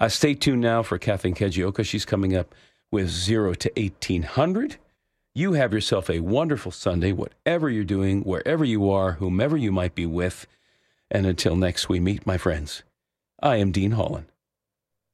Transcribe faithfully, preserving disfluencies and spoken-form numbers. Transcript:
Uh, stay tuned now for Kathleen Kajioka. She's coming up with zero to eighteen hundred. You have yourself a wonderful Sunday, whatever you're doing, wherever you are, whomever you might be with. And until next we meet, my friends, I am Dean Holland.